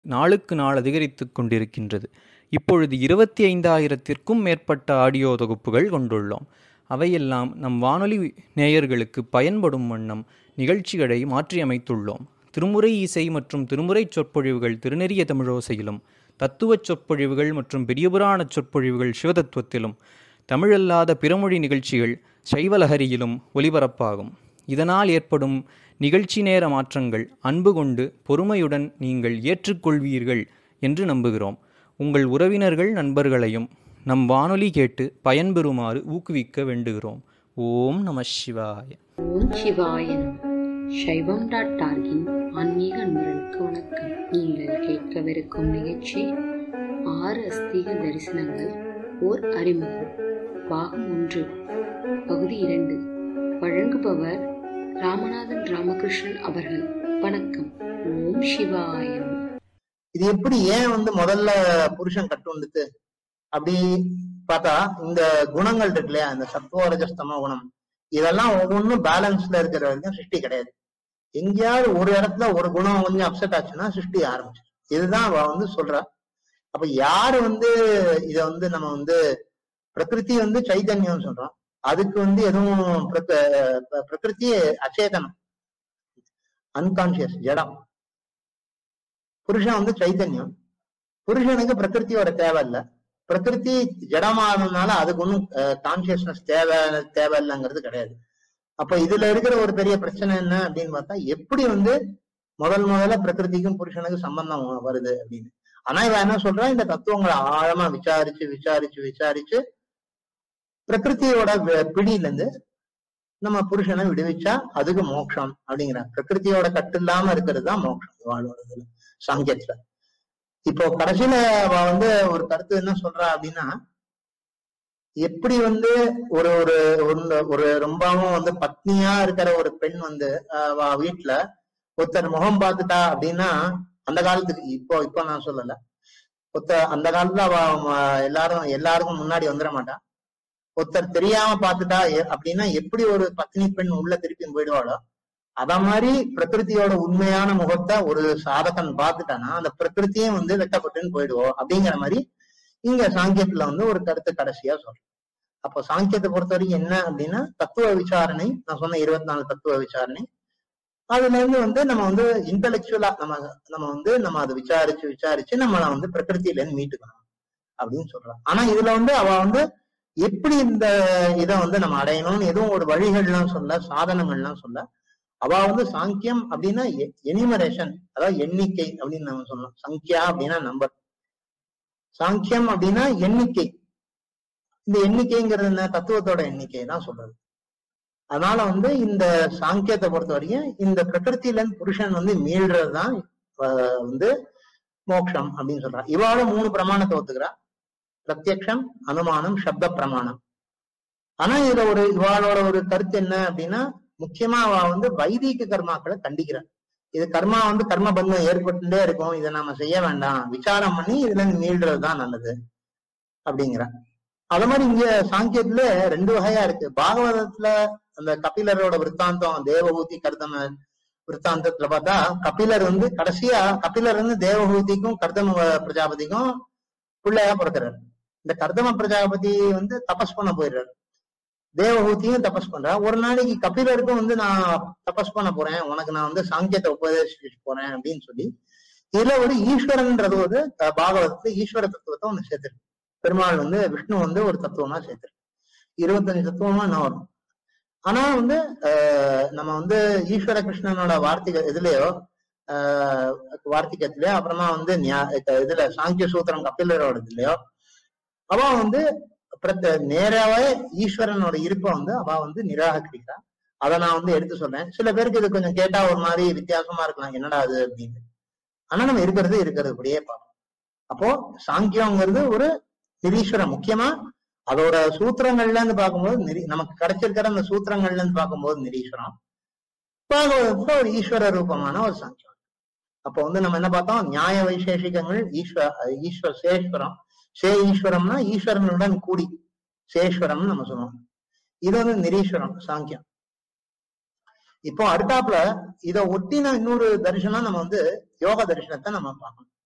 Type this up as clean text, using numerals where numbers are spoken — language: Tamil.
நாளுக்கு நாள் அதிகரித்து கொண்டிருக்கின்றது. இப்பொழுது 25,000த்திற்கும் மேற்பட்ட ஆடியோ தொகுப்புகள் கொண்டுள்ளோம். அவையெல்லாம் நம் வானொலி நேயர்களுக்கு பயன்படும் வண்ணம் நிகழ்ச்சிகளை மாற்றியமைத்துள்ளோம். திருமுறை இசை மற்றும் திருமுறைச் சொற்பொழிவுகள் திருநெறிய தமிழோசையிலும், தத்துவச் சொற்பொழிவுகள் மற்றும் பெரியபுராண சொற்பொழிவுகள் சிவதத்துவத்திலும், தமிழல்லாத பிறமொழி நிகழ்ச்சிகள் சைவலஹரியிலும் ஒலிபரப்பாகும். இதனால் ஏற்படும் நிகழ்ச்சி நேர மாற்றங்கள் அன்பு கொண்டு பொறுமையுடன் நீங்கள் ஏற்றுக்கொள்வீர்கள் என்று நம்புகிறோம். உங்கள் உறவினர்கள் நண்பர்களையும் நம் வானொலி கேட்டு பயன்பெறுமாறு ஊக்குவிக்க வேண்டுகிறோம். ஓம் நம சிவாய. ஓம் சிவாய நம. சைவம்.org-இன் ஆன்மீக அன்பர்களுக்கு வணக்கம். நீங்கள் கேட்கவிருக்கும் நிகழ்ச்சி 6 அஸ்தீக தரிசனங்கள் ஓர் அறிமுகம், பாகம் 1, பகுதி 2. வழங்குபவர் ராமநாதன் ராமகிருஷ்ணன் அவர்கள். வணக்கம். ஓம் சிவாய நம. இது எப்படி ஏன் முதல்ல புருஷன் கட்டுண்டுது அப்படி பார்த்தா, இந்த குணங்கள் இருக்கு இல்லையா, இந்த சத்துவ ரஜஸ்தம குணம், இதெல்லாம் ஒவ்வொன்றும் பேலன்ஸ்ல இருக்கிற வரைக்கும் சிருஷ்டி கிடையாது. எங்கேயாவது ஒரு இடத்துல ஒரு குணம் கொஞ்சம் அப்செட் ஆச்சுன்னா சிருஷ்டி ஆரம்பிச்சு. இதுதான் அவ சொல்றா. அப்ப யாரு இத நம்ம பிரகிருதி சைதன்யம் சொல்றோம். அதுக்கு எதுவும் பிரகிருதி அச்சேதனம், அன்கான்சியஸ், ஜடம். புருஷன் சைத்தன்யம். புருஷனுக்கு பிரகிருத்தியோட தேவை இல்லை. பிரகிருதி ஜடமானதுனால அதுக்கு ஒன்றும் கான்சியஸ்னஸ் தேவையில்லைங்கிறது கிடையாது. அப்ப இதுல இருக்கிற ஒரு பெரிய பிரச்சனை என்ன அப்படின்னு பார்த்தா, எப்படி முதல்ல பிரகிருதிக்கும் புருஷனுக்கும் சம்பந்தம் வருது அப்படின்னு. ஆனா இவ என்ன சொல்றா, இந்த தத்துவங்களை ஆழமா விசாரிச்சு விசாரிச்சு விசாரிச்சு பிரகிருத்தியோட பிடியில இருந்து நம்ம புருஷனை விடுவிச்சா அதுக்கு மோட்சம் அப்படிங்கிற. பிரகிருத்தியோட கட்டு இல்லாம இருக்கிறது தான் மோட்சம் வாழ்வதுல, சாங்கியத்துல. இப்போ கடைசியில ஒரு கருத்து என்ன சொல்றா அப்படின்னா, எப்படி ஒரு ஒரு ஒரு ரொம்பவும் பத்னியா இருக்கிற ஒரு பெண் வீட்டுல ஒருத்தர் முகம் பார்த்துட்டா அப்படின்னா, அந்த காலத்துக்கு இப்போ நான் சொல்லல, அந்த காலத்துல எல்லாருக்கும் முன்னாடி வந்துட மாட்டா. ஒருத்தர் தெரியாம பார்த்துட்டா அப்படின்னா எப்படி ஒரு பத்னி பெண் உள்ள திருப்பி போயிடுவாளோ, அத மாதிரி பிரகிருத்தியோட உண்மையான முகத்தை ஒரு சாதகன் பார்த்துட்டானா அந்த பிரகிருத்தியும் வெட்டப்பட்டுன்னு போயிடுவோம் அப்படிங்கிற மாதிரி இங்க சாங்கியத்துல ஒரு கருத்து கடைசியா சொல்றேன். அப்போ சாங்கியத்தை பொறுத்த வரைக்கும் என்ன அப்படின்னா, தத்துவ விசாரணை, நான் சொன்ன 24 தத்துவ விசாரணை, அதுல இருந்து நம்ம இன்டெலெக்சுவலா நம்ம அதை விசாரிச்சு விசாரிச்சு நம்மள பிரகிருத்தில இருந்து மீட்டுக்கணும் அப்படின்னு சொல்றான். ஆனா இதுல அவ எப்படி இந்த இதை நம்ம அடையணும்னு எதுவும் ஒரு வழிகள்லாம் சொல்ல, சாதனங்கள்லாம் சொல்ல. அவ சாங்கியம் அப்படின்னா எனிமரேஷன், அதாவது எண்ணிக்கை அப்படின்னு நம்ம சொல்லலாம். சங்கியா அப்படின்னா நம்பர், சாங்கியம் அப்படின்னா எண்ணிக்கை. இந்த எண்ணிக்கைங்கிறது என்ன, தத்துவத்தோட எண்ணிக்கை தான் சொல்றது. அதனால இந்த சாங்கியத்தை பொறுத்த வரைக்கும் இந்த பிரகிருத்தில இருந்து புருஷன் மீள்றதுதான் மோட்சம் அப்படின்னு சொல்றா. இவாள 3 பிரமாணத்தை ஒத்துக்கிறா: பிரத்யக்ஷம், அனுமானம், சப்த பிரமாணம். ஆனா இதுல இவாளோட ஒரு கருத்து என்ன அப்படின்னா, முக்கியமா அவ வைதிக கர்மாக்களை கண்டிக்கிறான். இது கர்மா கர்ம பந்தம் ஏற்பட்டுட்டே இருக்கும், இதை நாம செய்ய வேண்டாம், விசாரம் பண்ணி இதுல இருந்து மீள்றதுதான் நல்லது அப்படிங்கிறான். அது மாதிரி இங்க சாங்கியத்துல 2 வகையா இருக்கு. பாகவதத்துல அந்த கபிலரோட விற்த்தாந்தம், தேவஹூதி கர்தம விற்த்தாந்தத்துல பார்த்தா, கபிலர் கடைசியா கபிலர் தேவஹூதிக்கும் கர்தம பிரஜாபதிக்கும் பிள்ளையா பிறக்கிறார். இந்த கர்தம பிரஜாபதி தபஸ் பண்ண போயிடுறாரு, தேவஹூதியும் தபஸ் பண்றா. ஒரு நாளைக்கு கபிலருக்கும் நான் தபஸ் பண்ண போறேன், உனக்கு நான் சாங்கியத்தை உபதேசிச்சு போறேன் அப்படின்னு சொல்லி, இதுல ஒரு ஈஸ்வரன்றது பாகவதத்துல ஈஸ்வர தத்துவத்தை ஒண்ணு சேர்த்திருக்கு. பெருமாள் விஷ்ணு ஒரு தத்துவமா சேர்த்திருக்கு. 25 தத்துவமா என்ன வரும். ஆனா நம்ம ஈஸ்வர கிருஷ்ணனோட வார்த்திக இதுலயோ வார்த்திகத்திலயோ, அப்புறமா இதுல சாங்கிய சூத்திரம் கபிலரோட இதுலயோ அவ நேராவே ஈஸ்வரனோட இருப்ப அவ நிராகரிக்கிறா. அதை நான் எடுத்து சொல்றேன். சில பேருக்கு இது கொஞ்சம் கேட்டா ஒரு மாதிரி வித்தியாசமா இருக்கலாம், என்னடா அது அப்படின்னு. ஆனா நம்ம இருக்கிறது அப்படியே பார்ப்போம். அப்போ சாங்கியம்ங்கிறது ஒரு நிரீஸ்வரம். முக்கியமா அதோட சூத்திரங்கள்ல இருந்து பார்க்கும்போது நமக்கு கிடைச்சிருக்கிற அந்த சூத்திரங்கள்ல இருந்து பார்க்கும்போது நிரீஸ்வரம், பாகவதத்துல ஒரு ஈஸ்வர ரூபமான ஒரு சாங்கியம். அப்போ நம்ம என்ன பார்த்தோம், நியாய வைசேஷிகங்கள் சேஸ்வரம். ஈஸ்வரம்னா ஈஸ்வரனுடன் கூடி சேஸ்வரம்னு நம்ம சொல்லுவோம். இது நிரீஸ்வரம் சாங்கியம். இப்போ அடுத்தாப்புல இதை ஒட்டின இன்னொரு தரிசனம் நம்ம யோக தரிசனத்தை நம்ம பார்க்கணும்.